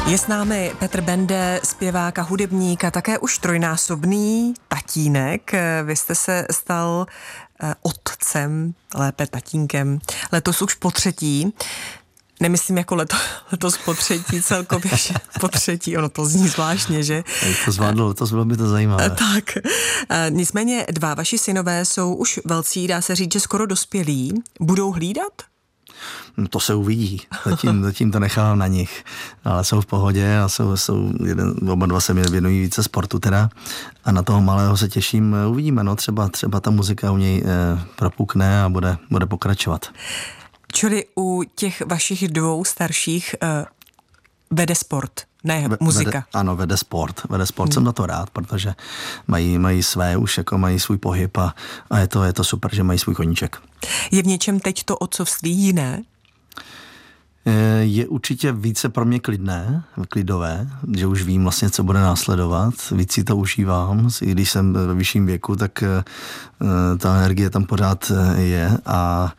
Je s námi Petr Bende, zpěvák a hudebník a také už trojnásobný tatínek. Vy jste se stal otcem, lépe tatínkem, letos už po třetí. Nemyslím jako letos po třetí, celkově po třetí, ono to zní zvláštně, že? To zvládlo, letos bylo by to zajímavé. Tak, nicméně dva vaši synové jsou už velcí, dá se říct, že skoro dospělí. Budou hlídat? To se uvidí, zatím to nechávám na nich, ale jsou v pohodě a oba dva se mi věnují více sportu teda a na toho malého se těším, uvidíme, no třeba ta muzika u něj propukne a bude pokračovat. Čili u těch vašich dvou starších vede sport, ne muzika. Ano, vede sport. Jsem na to rád, protože mají své už, jako mají svůj pohyb a je to super, že mají svůj koníček. Je v něčem teď to otcovství jiné? Je určitě více pro mě klidové, že už vím vlastně, co bude následovat, víc si to užívám, i když jsem ve vyšším věku, tak ta energie tam pořád je a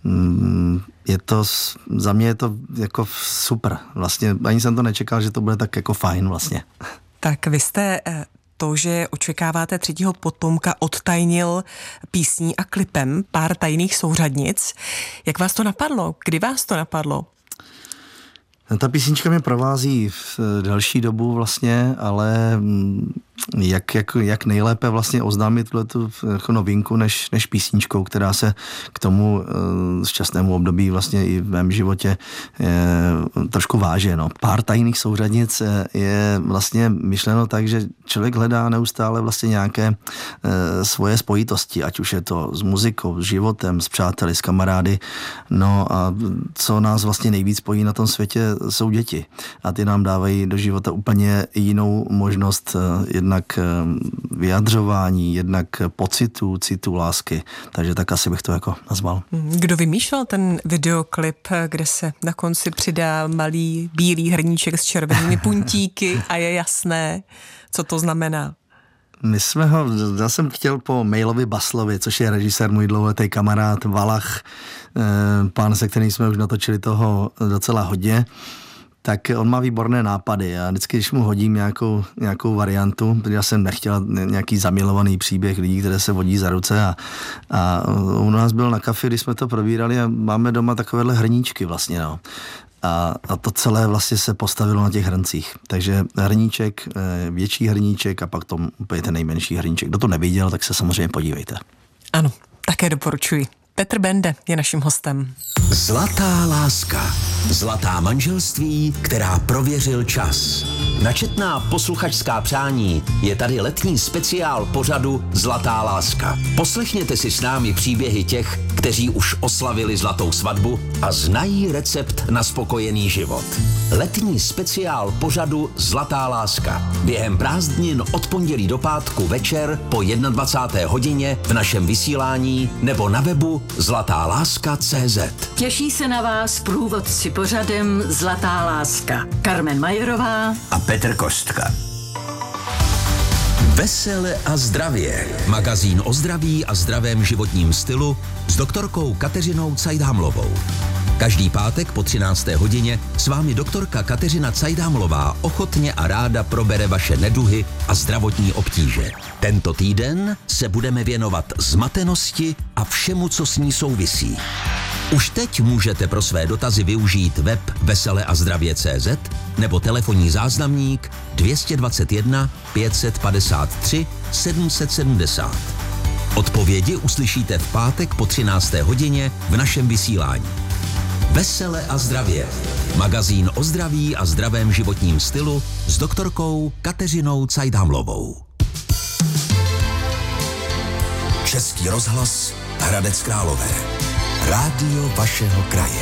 za mě je to jako super. Vlastně ani jsem to nečekal, že to bude tak jako fajn vlastně. Tak vy jste to, že očekáváte třetího potomka, odtajnil písní a klipem Pár tajných souřadnic. Jak vás to napadlo? Kdy vás to napadlo? Ta písnička mě provází v delší dobu vlastně, ale jak nejlépe vlastně oznámit tu jako novinku než písničkou, která se k tomu šťastnému období vlastně i v mém životě trošku váže. No. Pár tajných souřadnic je vlastně myšleno tak, že člověk hledá neustále vlastně nějaké svoje spojitosti, ať už je to s muzikou, s životem, s přáteli, s kamarády. No a co nás vlastně nejvíc spojí na tom světě, jsou děti. A ty nám dávají do života úplně jinou možnost jednak vyjadřování, jednak pocitů, citu, lásky. Takže tak asi bych to jako nazval. Kdo vymýšlel ten videoklip, kde se na konci přidá malý bílý hrníček s červenými puntíky a je jasné, co to znamená? Já jsem chtěl po Mailovi Baslovi, což je režisér, můj dlouholetý kamarád, Valach, pán, se kterým jsme už natočili toho docela hodně, tak on má výborné nápady a vždycky, když mu hodím nějakou variantu, protože já jsem nechtěl nějaký zamilovaný příběh lidí, které se vodí za ruce a u nás byl na kafi, když jsme to probírali a máme doma takovéhle hrníčky vlastně, no. A to celé vlastně se postavilo na těch hrncích. Takže hrníček, větší hrníček a pak to úplně ten nejmenší hrníček. Kdo to neviděl, tak se samozřejmě podívejte. Ano, také doporučuji. Petr Bende je naším hostem. Zlatá láska. Zlatá manželství, která prověřil čas. Na četná posluchačská přání je tady letní speciál pořadu Zlatá láska. Poslechněte si s námi příběhy těch, kteří už oslavili zlatou svatbu a znají recept na spokojený život. Letní speciál pořadu Zlatá láska. Během prázdnin od pondělí do pátku večer po 21. hodině v našem vysílání nebo na webu zlatáláska.cz. Těší se na vás průvodci pořadem Zlatá láska. Carmen Majerová a Petr Kostka. Vesele a zdravě. Magazín o zdraví a zdravém životním stylu s doktorkou Kateřinou Cajdhamlovou. Každý pátek po 13. hodině s vámi doktorka Kateřina Cajdhamlová ochotně a ráda probere vaše neduhy a zdravotní obtíže. Tento týden se budeme věnovat zmatenosti a všemu, co s ní souvisí. Už teď můžete pro své dotazy využít web veseleazdravě.cz nebo telefonní záznamník 221 553 770. Odpovědi uslyšíte v pátek po 13. hodině v našem vysílání. Vesele a zdravě. Magazín o zdraví a zdravém životním stylu s doktorkou Kateřinou Cajdhamlovou. Český rozhlas Hradec Králové. Rádio vašeho kraje.